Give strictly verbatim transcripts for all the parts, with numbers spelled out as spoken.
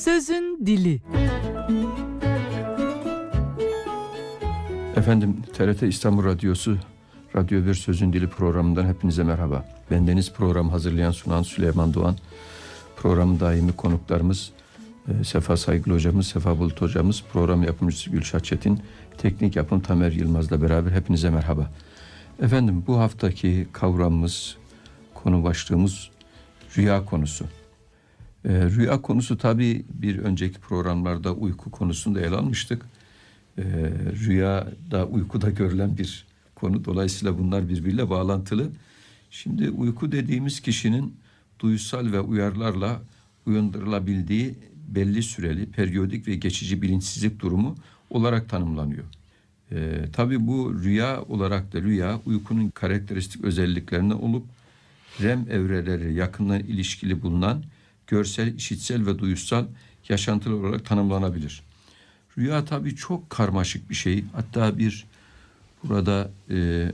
Sözün Dili. Efendim, T R T İstanbul Radyosu Radyo bir Sözün Dili programından hepinize merhaba. Bendeniz program hazırlayan sunan Süleyman Doğan. Programın daimi konuklarımız e, Sefa Saygılı hocamız, Sefa Bulut hocamız, program yapımcısı Gülşah Çetin, teknik yapım Tamer Yılmaz'la beraber hepinize merhaba. Efendim, bu haftaki kavramımız, konu başlığımız rüya konusu. E, rüya konusu tabii bir önceki programlarda uyku konusunu da ele almıştık. E, rüyada, uykuda görülen bir konu. Dolayısıyla bunlar birbiriyle bağlantılı. Şimdi uyku dediğimiz kişinin duysal ve uyarılarla uyandırılabildiği belli süreli, periyodik ve geçici bilinçsizlik durumu olarak tanımlanıyor. E, tabii bu rüya olarak da rüya uykunun karakteristik özelliklerinden olup R E M evreleri yakından ilişkili bulunan görsel, işitsel ve duyusal yaşantılar olarak tanımlanabilir. Rüya tabii çok karmaşık bir şey. Hatta bir burada e,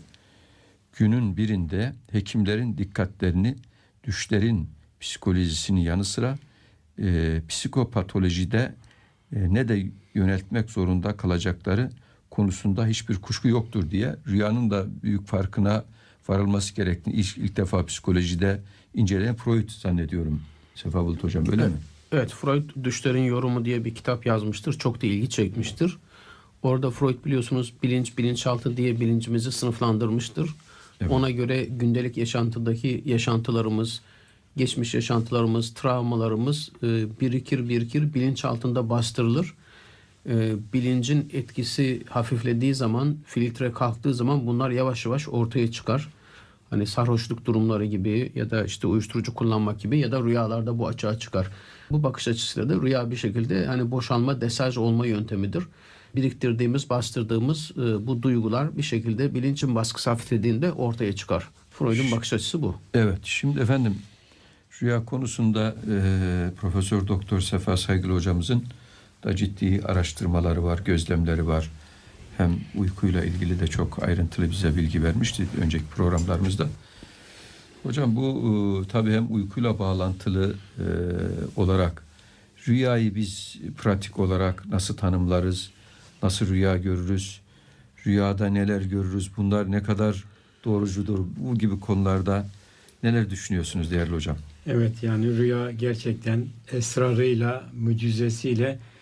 günün birinde hekimlerin dikkatlerini düşlerin psikolojisinin yanı sıra e, psikopatolojide e, ne de yöneltmek zorunda kalacakları konusunda hiçbir kuşku yoktur diye rüyanın da büyük farkına varılması gerektiğini ilk, ilk defa psikolojide inceleyen Freud zannediyorum. Sefa Bulut hocam, öyle evet, mi? Evet, Freud Düşlerin Yorumu diye bir kitap yazmıştır. Çok da ilgi çekmiştir. Orada Freud biliyorsunuz bilinç, bilinçaltı diye bilincimizi sınıflandırmıştır. Evet. Ona göre gündelik yaşantıdaki yaşantılarımız, geçmiş yaşantılarımız, travmalarımız e, birikir birikir bilinçaltında bastırılır. E, bilincin etkisi hafiflediği zaman, filtre kalktığı zaman bunlar yavaş yavaş ortaya çıkar. Hani sarhoşluk durumları gibi ya da işte uyuşturucu kullanmak gibi ya da rüyalarda bu açığa çıkar. Bu bakış açısıyla da rüya bir şekilde hani boşalma, desaj olma yöntemidir. Biriktirdiğimiz, bastırdığımız e, bu duygular bir şekilde bilincin baskısı hafiflediğinde ortaya çıkar. Freud'un bakış açısı bu. Evet, şimdi efendim rüya konusunda e, Profesör Doktor Sefa Saygılı hocamızın da ciddi araştırmaları var, gözlemleri var. Hem uykuyla ilgili de çok ayrıntılı bize bilgi vermişti önceki programlarımızda. Hocam bu e, tabii hem uykuyla bağlantılı e, olarak rüyayı biz pratik olarak nasıl tanımlarız, nasıl rüya görürüz, rüyada neler görürüz, bunlar ne kadar doğrucudur, bu gibi konularda neler düşünüyorsunuz değerli hocam? Evet, yani rüya gerçekten esrarıyla, mucizesiyle